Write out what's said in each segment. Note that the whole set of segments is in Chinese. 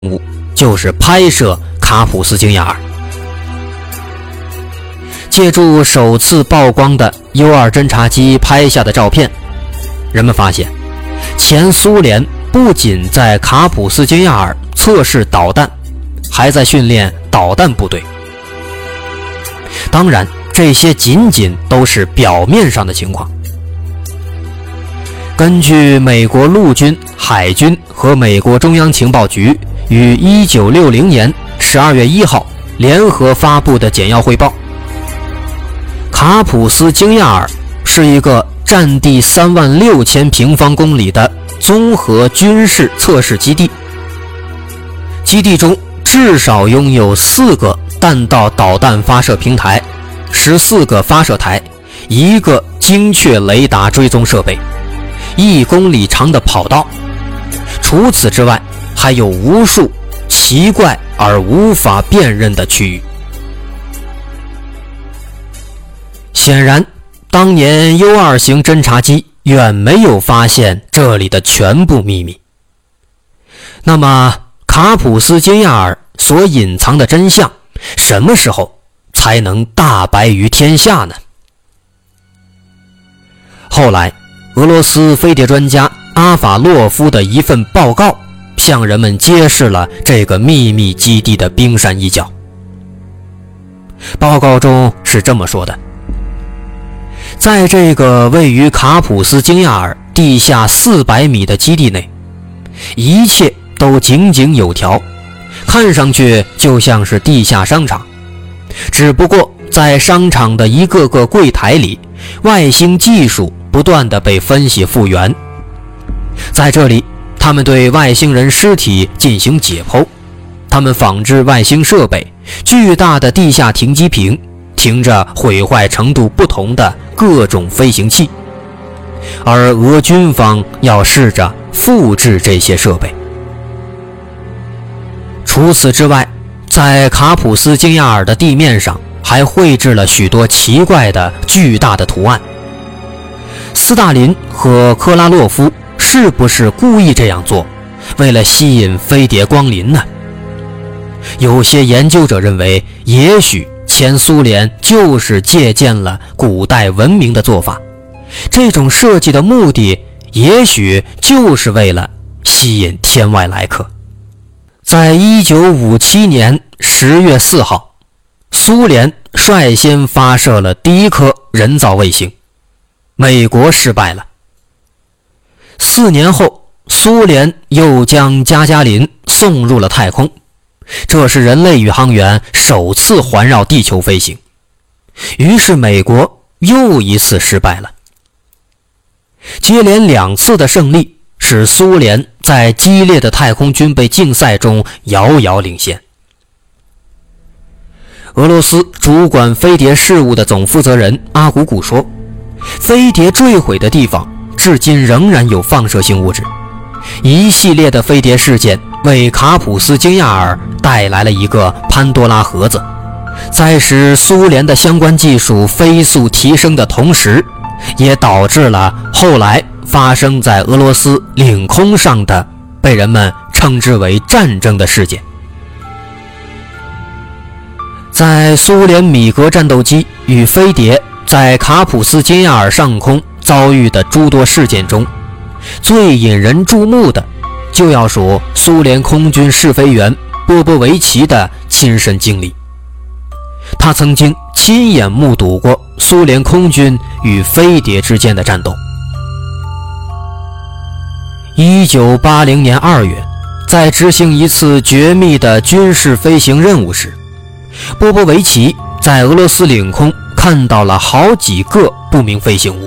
务就是拍摄卡普斯京亚尔。借助首次曝光的 U-2 侦察机拍下的照片，人们发现前苏联不仅在卡普斯京亚尔测试导弹，还在训练导弹部队。当然，这些仅仅都是表面上的情况。根据美国陆军、海军和美国中央情报局于1960年12月1号联合发布的简要汇报，卡普斯京亚尔是一个占地36000平方公里的综合军事测试基地，基地中至少拥有4个弹道导弹发射平台、14个发射台、1个精确雷达追踪设备、1公里长的跑道。除此之外，还有无数奇怪而无法辨认的区域。显然，当年 U-2 型侦察机远没有发现这里的全部秘密。那么，卡普斯京亚尔所隐藏的真相，什么时候才能大白于天下呢？后来，俄罗斯飞碟专家阿法洛夫的一份报告向人们揭示了这个秘密基地的冰山一角。报告中是这么说的：在这个位于卡普斯京亚尔地下400米的基地内，一切都井井有条，看上去就像是地下商场。只不过在商场的一个个柜台里，外星技术不断地被分析复原。在这里，他们对外星人尸体进行解剖，他们仿制外星设备，巨大的地下停机坪停着毁坏程度不同的各种飞行器，而俄军方要试着复制这些设备。除此之外，在卡普斯京亚尔的地面上还绘制了许多奇怪的巨大的图案。斯大林和克拉洛夫是不是故意这样做，为了吸引飞碟光临呢？有些研究者认为，也许前苏联就是借鉴了古代文明的做法，这种设计的目的也许就是为了吸引天外来客。在1957年10月4号，苏联率先发射了第一颗人造卫星，美国失败了。4年后，苏联又将加加林送入了太空，这是人类宇航员首次环绕地球飞行。于是美国又一次失败了。接连2次的胜利使苏联在激烈的太空军备竞赛中遥遥领先。俄罗斯主管飞碟事务的总负责人阿古古说，飞碟坠毁的地方至今仍然有放射性物质。一系列的飞碟事件为卡普斯京亚尔带来了一个潘多拉盒子，在使苏联的相关技术飞速提升的同时，也导致了后来发生在俄罗斯领空上的被人们称之为战争的事件。在苏联米格战斗机与飞碟在卡普斯京亚尔上空遭遇的诸多事件中，最引人注目的就要数苏联空军试飞员波波维奇的亲身经历。他曾经亲眼目睹过苏联空军与飞碟之间的战斗。1980年2月，在执行一次绝密的军事飞行任务时，波波维奇在俄罗斯领空看到了好几个不明飞行物。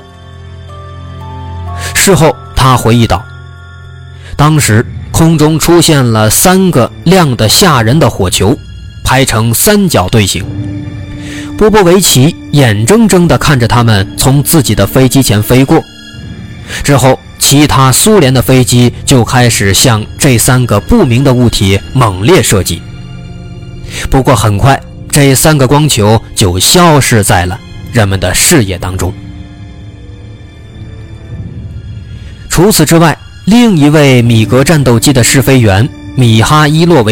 事后他回忆道，当时空中出现了3个亮得吓人的火球，排成3角队形。波波维奇眼睁睁地看着他们从自己的飞机前飞过，之后其他苏联的飞机就开始向这3个不明的物体猛烈射击。不过很快，这3个光球就消失在了人们的视野当中。除此之外，另一位米格战斗机的试飞员米哈伊洛维